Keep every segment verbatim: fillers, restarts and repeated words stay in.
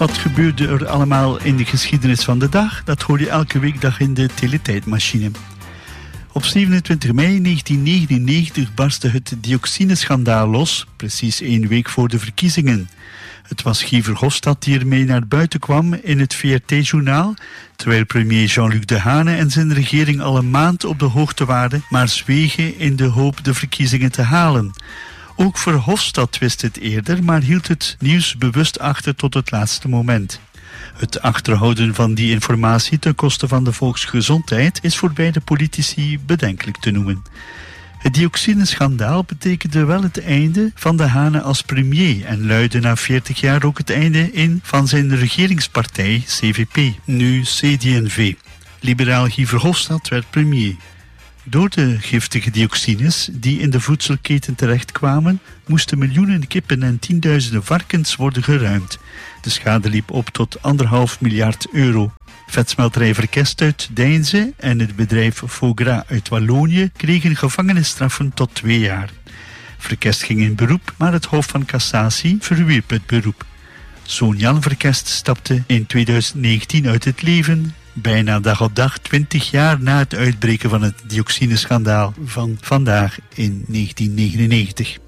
Wat gebeurde er allemaal in de geschiedenis van de dag? Dat hoor je elke weekdag in de Teletijdmachine. Op zevenentwintig mei negentien negenennegentig barstte het dioxineschandaal los, precies één week voor de verkiezingen. Het was Guy Verhofstadt die ermee naar buiten kwam in het V R T-journaal, terwijl premier Jean-Luc Dehaene en zijn regering al een maand op de hoogte waren, maar zwegen in de hoop de verkiezingen te halen. Ook Verhofstadt wist het eerder, maar hield het nieuws bewust achter tot het laatste moment. Het achterhouden van die informatie ten koste van de volksgezondheid is voor beide politici bedenkelijk te noemen. Het dioxineschandaal betekende wel het einde van Dehaene als premier en luidde na veertig jaar ook het einde in van zijn regeringspartij C V P, nu C D en V. Liberaal Guy Verhofstadt werd premier. Door de giftige dioxines die in de voedselketen terechtkwamen, moesten miljoenen kippen en tienduizenden varkens worden geruimd. De schade liep op tot anderhalf miljard euro. Vetsmelterij Verkest uit Deinze en het bedrijf Foie uit Wallonië kregen gevangenisstraffen tot twee jaar. Verkest ging in beroep, maar het Hof van Cassatie verwierp het beroep. Zoon Jan Verkest stapte in tweeduizend negentien uit het leven, bijna dag op dag twintig jaar na het uitbreken van het dioxineschandaal van vandaag in negentien negenennegentig.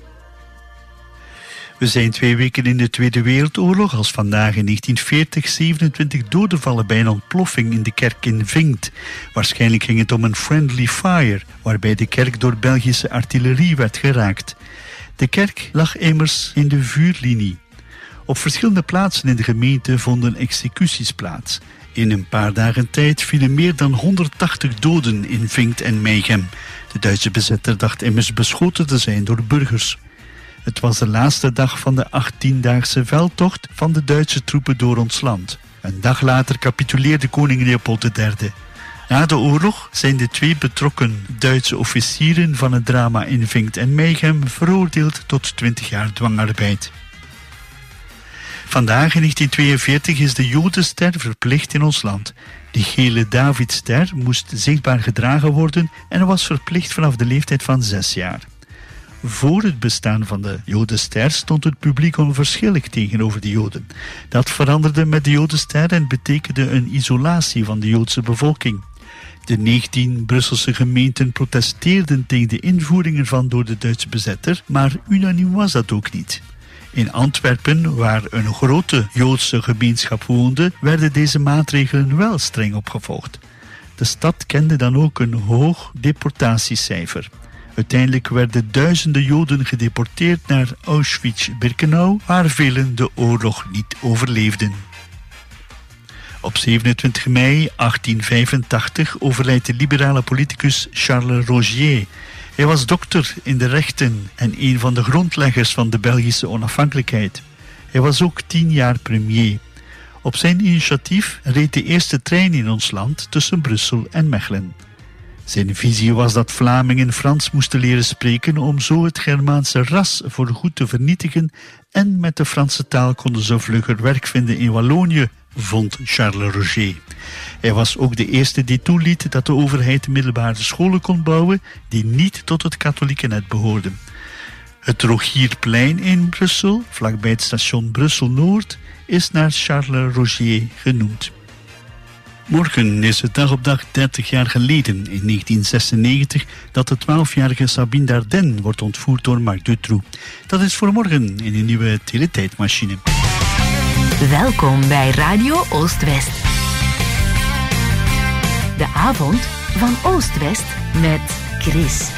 We zijn twee weken in de Tweede Wereldoorlog als vandaag in negentien veertig zevenentwintig doden vallen bij een ontploffing in de kerk in Vinkt. Waarschijnlijk ging het om een friendly fire, waarbij de kerk door Belgische artillerie werd geraakt. De kerk lag immers in de vuurlinie. Op verschillende plaatsen in de gemeente vonden executies plaats. In een paar dagen tijd vielen meer dan honderdtachtig doden in Vinkt en Meigem. De Duitse bezetter dacht immers beschoten te zijn door burgers. Het was de laatste dag van de achttiendaagse veldtocht van de Duitse troepen door ons land. Een dag later capituleerde koning Leopold de derde. Na de oorlog zijn de twee betrokken Duitse officieren van het drama in Vinkt en Meigem veroordeeld tot twintig jaar dwangarbeid. Vandaag in negentien tweeënveertig is de Jodenster verplicht in ons land. De gele Davidster moest zichtbaar gedragen worden en was verplicht vanaf de leeftijd van zes jaar. Voor het bestaan van de Jodenster stond het publiek onverschillig tegenover de Joden. Dat veranderde met de Jodenster en betekende een isolatie van de Joodse bevolking. De negentien Brusselse gemeenten protesteerden tegen de invoering ervan door de Duitse bezetter, maar unaniem was dat ook niet. In Antwerpen, waar een grote Joodse gemeenschap woonde, werden deze maatregelen wel streng opgevolgd. De stad kende dan ook een hoog deportatiecijfer. Uiteindelijk werden duizenden Joden gedeporteerd naar Auschwitz-Birkenau, waar velen de oorlog niet overleefden. Op zevenentwintig mei achttien vijfentachtig overlijdt de liberale politicus Charles Rogier. Hij was dokter in de rechten en een van de grondleggers van de Belgische onafhankelijkheid. Hij was ook tien jaar premier. Op zijn initiatief reed de eerste trein in ons land tussen Brussel en Mechelen. Zijn visie was dat Vlamingen Frans moesten leren spreken om zo het Germaanse ras voorgoed te vernietigen en met de Franse taal konden ze vlugger werk vinden in Wallonië, vond Charles Rogier. Hij was ook de eerste die toeliet dat de overheid middelbare scholen kon bouwen die niet tot het katholieke net behoorden. Het Rogierplein in Brussel, vlakbij het station Brussel-Noord, is naar Charles Rogier genoemd. Morgen is het dag op dag dertig jaar geleden, in negentien zesennegentig, dat de twaalfjarige Sabine Dardenne wordt ontvoerd door Marc Dutroux. Dat is voor morgen in een nieuwe Teletijdmachine. Welkom bij Radio Oost-West. De avond van Oost-West met Chris.